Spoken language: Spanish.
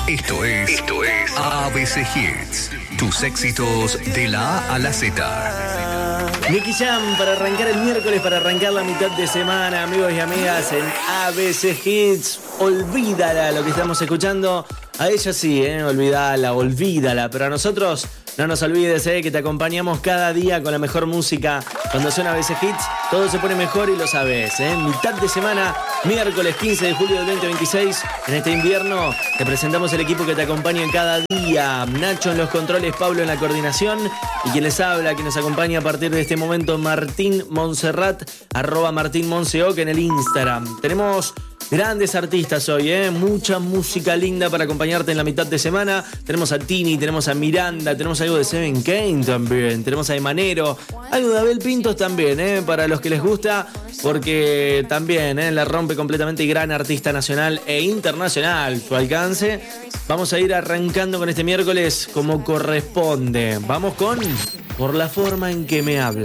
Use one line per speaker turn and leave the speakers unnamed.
Esto es ABC Hits. Tus éxitos de la A a la Z.
Nicky Jam para arrancar el miércoles, para arrancar la mitad de semana, amigos y amigas, en ABC Hits. Olvídala lo que estamos escuchando. A ella sí, olvídala. Pero a nosotros, no nos olvides, que te acompañamos cada día con la mejor música. Cuando suena ABC Hits, todo se pone mejor y lo sabes, Mitad de semana, miércoles 15 de julio del 2026. En este invierno te presentamos el equipo que te acompaña en cada día. Nacho en los controles, Pablo en la coordinación. Y quien les habla, quien nos acompaña a partir de este momento, Martín Monserrat, @MartínMonseoc en el Instagram. Tenemos grandes artistas hoy, mucha música linda para acompañarte en la mitad de semana. Tenemos a Tini, tenemos a Miranda, tenemos algo de Seven Kane también, tenemos a Emanero, algo de Abel Pintos también, para los que les gusta, porque también la rompe completamente, y gran artista nacional e internacional su alcance. Vamos a ir arrancando con este miércoles como corresponde. Vamos con Por la forma en que me habla.